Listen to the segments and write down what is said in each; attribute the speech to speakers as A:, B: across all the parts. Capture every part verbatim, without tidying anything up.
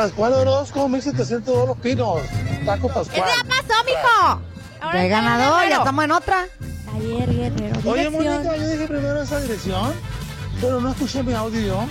A: Pascual Orozco, mil setecientos dos Los Pinos. Taco Pascual.
B: ¡Eso ya pasó, mijo!
C: Ya he ganado, ya estamos en otra.
B: Taller Guerrero.
A: Oye,
B: dirección.
A: Mónica, yo dije primero esa dirección, pero no escuché mi audio yo.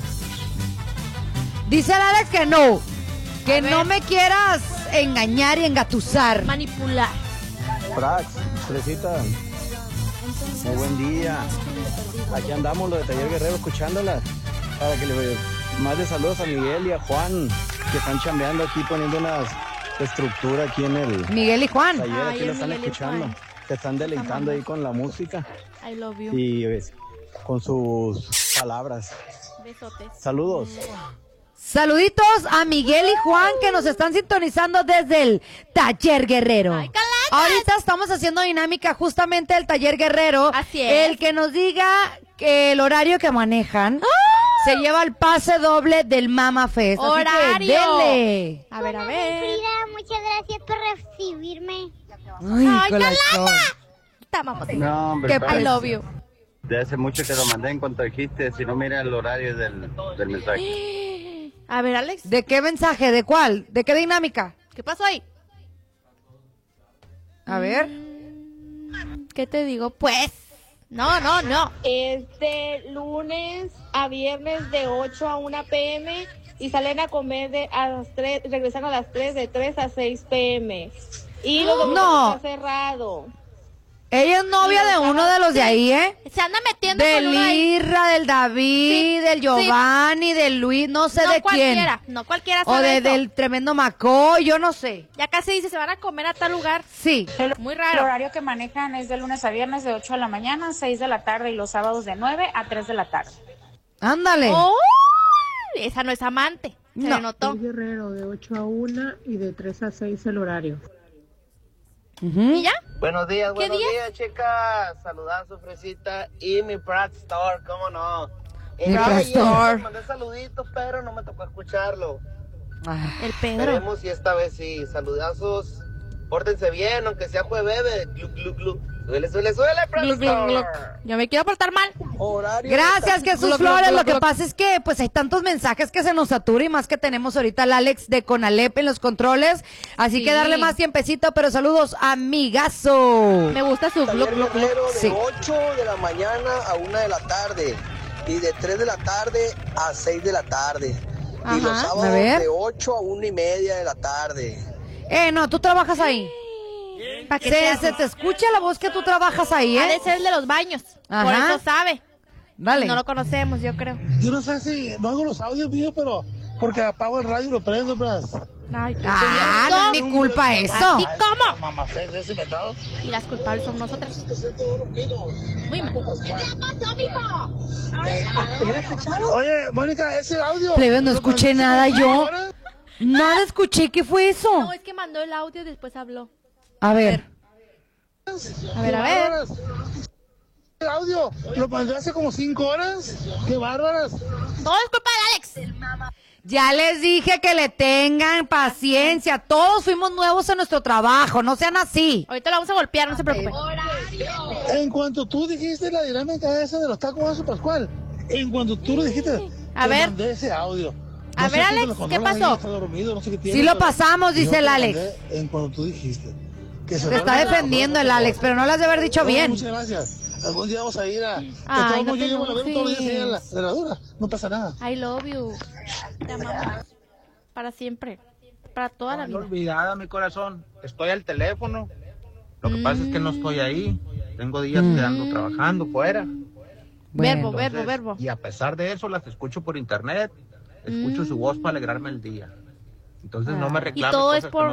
C: Dice el Alex que no. Que
B: A ver.
C: no me quieras engañar y engatusar.
B: Manipular.
D: Frax, Fresita, muy buen día. Aquí andamos los de Taller Guerrero escuchándolas para que le mande saludos a Miguel y a Juan que están chambeando aquí poniendo una estructura aquí en el
C: Miguel y Juan.
D: taller.
B: Ay,
D: Aquí
B: el
D: lo están
B: Miguel y
D: escuchando,
B: Juan.
D: se están deleitando ahí con la música
B: I love you.
D: y eh, con sus palabras.
B: Besotes.
D: Saludos.
C: Saluditos a Miguel y Juan que nos están sintonizando desde el Taller Guerrero.
B: ¡Ay, calachas!
C: Ahorita estamos haciendo dinámica justamente del Taller Guerrero.
B: Así es.
C: El que nos diga que el horario que manejan se lleva el pase doble del Mama Fest. Así que
B: ¡Horario!
C: dele.
B: A ver, a
E: Hola,
B: ver.
E: Frida, muchas gracias por recibirme.
C: Ay,
B: ¡Ay,
C: corazón.
B: Está, mamá.
D: No, hombre,
C: ¿Qué
D: Frax,
B: I love you.
D: de hace mucho que lo mandé en cuanto dijiste, si no mira el horario del, del mensaje.
B: A ver, Alex.
C: ¿De qué mensaje? ¿De cuál? ¿De qué dinámica?
B: ¿Qué pasó ahí?
C: A ver.
B: ¿Qué te digo? Pues. No, no, no.
F: Es de lunes a viernes de ocho a una pm y salen a comer de a las tres, regresan a las tres, de tres a seis pm. Y los domingos
C: No.
F: está cerrado.
C: Ella es novia de uno de los de ahí, ¿eh?
B: Se anda metiendo
C: Del
B: con uno ahí.
C: Irra, del David,
B: Sí,
C: del
B: sí.
C: Giovanni, del Luis, no sé
B: No
C: de quién.
B: cualquiera, no cualquiera
C: O
B: sabe
C: de-
B: eso.
C: del tremendo McCoy, yo no sé.
B: Ya casi dice, se van a comer a tal lugar.
C: Sí.
B: Muy
G: El
B: raro.
G: horario que manejan es de lunes a viernes de ocho de la mañana, seis de la tarde y los sábados de nueve a tres de la tarde.
C: Ándale.
B: ¡Oh! Esa no es amante. Se
C: No.
B: le notó.
H: Guerrero de ocho a una y de tres a seis el horario.
C: Ujú.
B: ¿Y ya?
I: Buenos días,
B: ¿Qué
I: buenos
B: día?
I: días, chicas. Saludazo, Fresita. Y mi Pratt Store, ¿cómo no?
C: Mi
I: El
C: Pratt
I: día de ayer
C: Store.
I: les mandé saluditos, pero no me tocó escucharlo.
C: Ah,
B: El Pedro.
I: Veremos si esta vez sí. Saludazos. Pórtense bien, aunque sea jueves. Glu, glu, glu. Suele, suele, suele, Pratt
B: Gluc, gluc, gluc.
I: Store.
B: Yo me quiero portar mal.
I: Horario.
C: Gracias, Jesús
B: Gluc, gluc,
C: Flores.
B: gluc,
C: Lo que
B: gluc.
C: pasa es que pues hay tantos mensajes que se nos satura y más que tenemos ahorita al Alex de Conalep en los controles. Así
B: Sí.
C: que darle más tiempecito, pero saludos, amigazo.
B: Me gusta su
I: Taller
B: look, look, look.
I: Guerrero de
C: Sí.
I: ocho de la mañana a una de la tarde. Y de tres de la tarde a seis de la tarde.
B: Ajá.
I: Y los
C: A
I: sábados
C: ver.
I: de ocho a una y media de la tarde.
C: Eh, no, tú trabajas ahí.
B: ¿Para qué
C: Se,
B: te
C: se
B: haces?
C: te escucha la voz que tú trabajas ahí,
B: Ha de
C: ¿eh?
B: ser el de los baños. Por
C: Ajá.
B: eso sabe.
C: Dale.
B: No lo conocemos, yo creo.
A: Yo no sé si no hago los audios míos, pero porque apago el radio y lo prendo, pues.
B: Ay, qué
C: Ah, no es mi culpa eso.
B: ¿Así cómo?
A: Mamá, Fede, ese inventado.
B: Y las culpables son nosotras. Muy mal.
A: Oye, Mónica, ese audio.
C: Plebe, no
A: ¿lo
C: escuché
A: mandaste
C: nada
A: como
C: yo.
A: ahora?
C: Nada escuché, ¿qué fue eso?
B: No, es que mandó el audio y después habló.
C: A ver.
B: A ver, a ver.
A: El audio lo mandé hace como cinco horas. Qué bárbaras.
B: Todo es culpa de Alex.
C: Ya les dije que le tengan paciencia. Todos fuimos nuevos en nuestro trabajo, no sean así.
B: Ahorita lo vamos a golpear, no se preocupe.
A: En cuanto tú dijiste la dinámica esa de los tacos de su Pascual, en cuanto tú lo dijiste,
B: A
A: te
B: ver.
A: mandé ese audio.
B: A
A: sé
B: ver,
A: quién te
B: Alex,
A: lo
B: ¿qué
A: controla ahí,
B: pasó?
A: está dormido, no sé qué tiene,
C: Sí lo
A: pero
C: pasamos,
A: yo
C: dice
A: te
C: el
A: lo
C: Alex.
A: mandé En cuanto tú dijiste. Que
C: Se está defendiendo el Alex, pero no lo has de haber dicho
A: No,
C: bien.
A: Muchas gracias. Algún día vamos a ir a... De
B: Ay,
A: todos
B: no
A: modos,
B: te
A: yo llevo la verga todos los días ahí en la
B: enojes.
A: cerradura. No pasa nada.
B: I love you. Te amamos. Para siempre. Para toda la vida.
J: Olvidada, mi corazón. Estoy al teléfono. Lo que pasa es que no
B: Mm.
J: estoy ahí. Tengo días
C: Mm.
J: que ando trabajando fuera.
B: Verbo,
C: Bueno,
B: verbo,
J: Entonces,
B: verbo.
J: Y a pesar de eso, las escucho por internet. Escucho su voz para alegrarme el día. Entonces no me
B: Y
J: reclames
B: todo
J: cosas
B: es
J: que
B: por